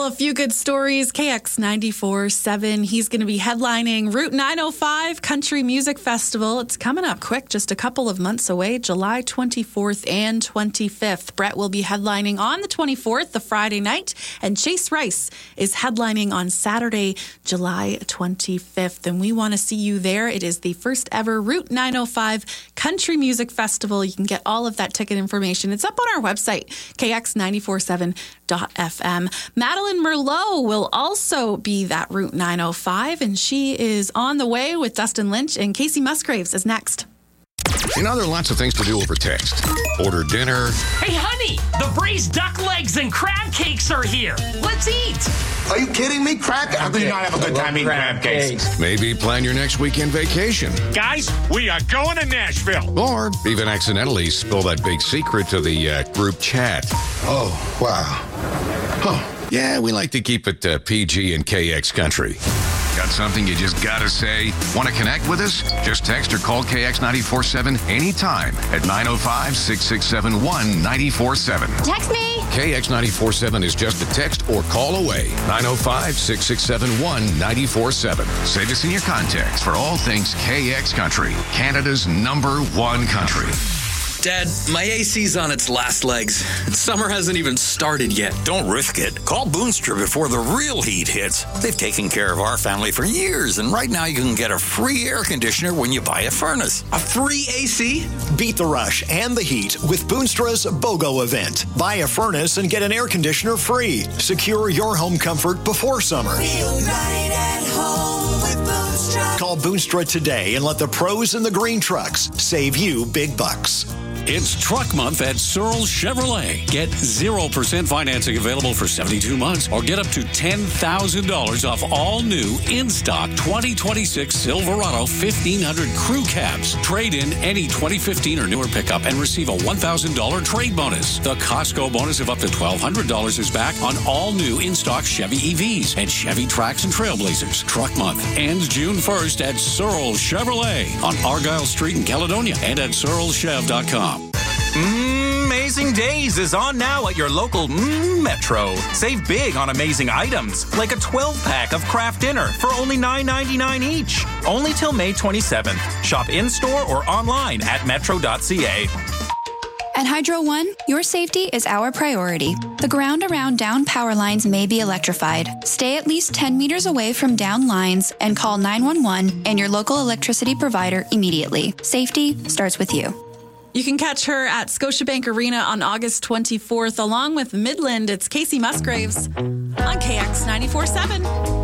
a few good stories. KX 94.7. He's going to be headlining Route 905 Country Music Festival. It's coming up quick, just a couple of months away, July 24th and 25th. Brett will be headlining on the 24th, the Friday night, and Chase Rice is headlining on Saturday, July 25th. And we want to see you there. It is the first ever Route 905 Country Music Festival. You can get all of that ticket information. It's up on our website, kx947.fm. Madeline Merlot will also be that Route 905, and she is on the way with Dustin Lynch, and Casey Musgraves is next. You know, there are lots of things to do over text. Order dinner. Hey, honey, the braised duck legs and crab cakes are here. Let's eat. Are you kidding me? How do you not have a good time eating crab cakes? Maybe plan your next weekend vacation. Guys, we are going to Nashville. Or even accidentally spill that big secret to the group chat. Oh, wow. Oh. Yeah, we like to keep it PG and KX Country. Got something you just gotta say? Want to connect with us? Just text or call KX 94.7 anytime at 905-667-1947. Text me. KX 94.7 is just a text or call away. 905-667-1947. Save us in your contacts for all things KX Country, Canada's #1 country. Dad, my AC's on its last legs. Summer hasn't even started yet. Don't risk it. Call Boonstra before the real heat hits. They've taken care of our family for years, and right now you can get a free air conditioner when you buy a furnace. A free AC? Beat the rush and the heat with Boonstra's BOGO event. Buy a furnace and get an air conditioner free. Secure your home comfort before summer. Feel right at home with Boonstra. Call Boonstra today and let the pros in the green trucks save you big bucks. It's Truck Month at Searles Chevrolet. Get 0% financing available for 72 months or get up to $10,000 off all new in-stock 2026 Silverado 1500 crew cabs. Trade in any 2015 or newer pickup and receive a $1,000 trade bonus. The Costco bonus of up to $1,200 is back on all new in-stock Chevy EVs and Chevy Trax and Trailblazers. Truck Month ends June 1st at Searles Chevrolet on Argyle Street in Caledonia and at searleschev.com. Amazing Days is on now at your local Metro. Save big on amazing items, like a 12-pack of Kraft Dinner for only $9.99 each. Only till May 27th. Shop in-store or online at metro.ca. At Hydro One, your safety is our priority. The ground around down power lines may be electrified. Stay at least 10 meters away from down lines and call 911 and your local electricity provider immediately. Safety starts with you. You can catch her at Scotiabank Arena on August 24th, along with Midland. It's Casey Musgraves on KX 94.7.